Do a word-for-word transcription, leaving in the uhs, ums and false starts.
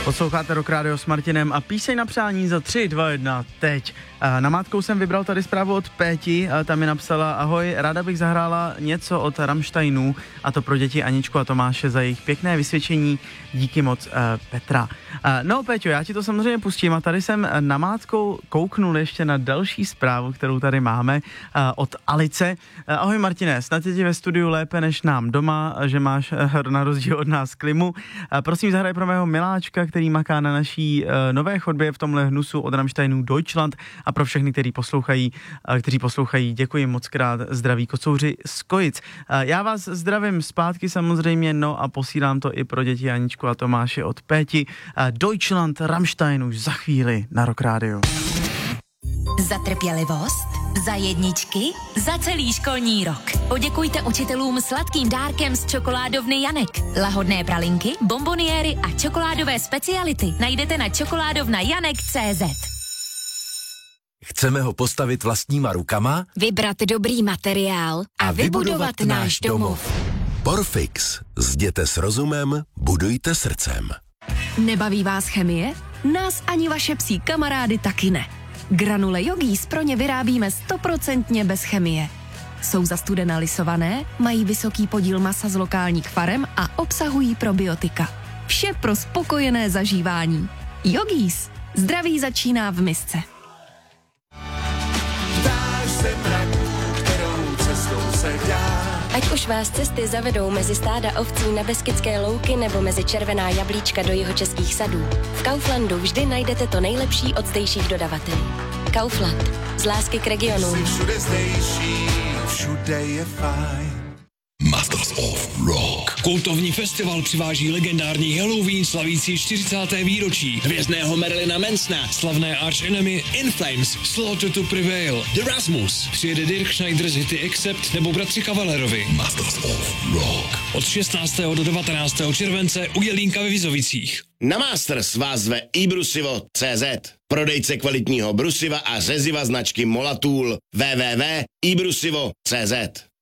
Posloucháte Rock Radio s Martinem a píseň na přání za tři, dva, jedna, teď. Namátkou jsem vybral tady zprávu od Péti, tam mi napsala: ahoj, ráda bych zahrála něco od Rammsteinů, a to pro děti Aničku a Tomáše za jejich pěkné vysvědčení. Díky moc, Petra. No, Péťo, já ti to samozřejmě pustím a tady jsem namátkou kouknul ještě na další zprávu, kterou tady máme od Alice. Ahoj Martine, snad je ti ve studiu lépe než nám doma, že máš na rozdíl od nás klimu. Prosím, zahraj pro mého miláčka, který maká na naší nové chodbě v tomhle hnusu od Rammsteinů Deutschland, a pro všechny, kteří poslouchají, kteří poslouchají, děkuji moc krát, zdraví kocouři z Kojic. Já vás zdravím zpátky samozřejmě, no a posílám to i pro děti Aničku a Tomáše od Péti. Deutschland, Rammstein už za chvíli na Rock Radio. Za trpělivost, za jedničky, za celý školní rok. Poděkujte učitelům sladkým dárkem z čokoládovny Janek. Lahodné pralinky, bomboniéry a čokoládové speciality najdete na čokoládovna janek tečka cé zet. Chceme ho postavit vlastníma rukama, vybrat dobrý materiál a, a vybudovat, vybudovat náš domov. Porfix. Zděte s rozumem, budujte srdcem. Nebaví vás chemie? Nás ani vaše psí kamarády taky ne. Granule Yogis pro ně vyrábíme stoprocentně bez chemie. Jsou zastudena lisované, mají vysoký podíl masa z lokálních farem a obsahují probiotika. Vše pro spokojené zažívání. Yogis. Zdraví začíná v misce. Ať už vás cesty zavedou mezi stáda ovcí na Beskydské louky nebo mezi červená jablíčka do jihočeských sadů, v Kauflandu vždy najdete to nejlepší od zdejších dodavatelů. Kaufland. Z lásky k regionům. Všude zdejší, všude je fajn. Masters of Rock. Kultovní festival přiváží legendární Halloween slavící čtyřicáté výročí, hvězdného Marilyna Mansona, slavné Arch Enemy, In Flames, Slaughter to Prevail, The Rasmus, přijede Dirk Schneider z hity Accept nebo bratři Kavalerovi. Masters of Rock. Od šestnáctého do devatenáctého července u Jelínka ve Vizovicích. Na Masters vás zve i brusivo tečka cé zet. Prodejce kvalitního brusiva a řeziva značky Molatool. w w w tečka i brusivo tečka cé zet.